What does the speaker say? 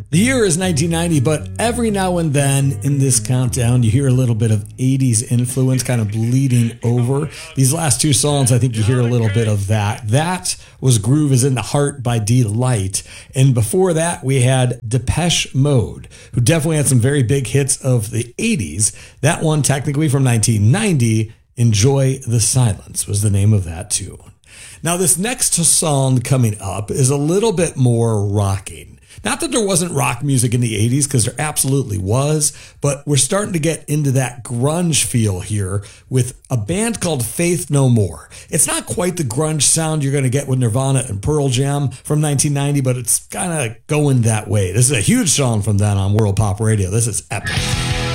The year is 1990, but every now and then in this countdown, you hear a little bit of 80s influence kind of bleeding over. These last two songs, I think you hear a little bit of that. That was Groove is in the Heart by Delight. And before that, we had Depeche Mode, who definitely had some very big hits of the 80s. That one, technically from 1990, Enjoy the Silence was the name of that tune. Now, this next song coming up is a little bit more rocking. Not that there wasn't rock music in the 80s, because there absolutely was, but we're starting to get into that grunge feel here with a band called Faith No More. It's not quite the grunge sound you're going to get with Nirvana and Pearl Jam from 1990, but it's kind of going that way. This is a huge song from them on World Pop Radio. This is epic.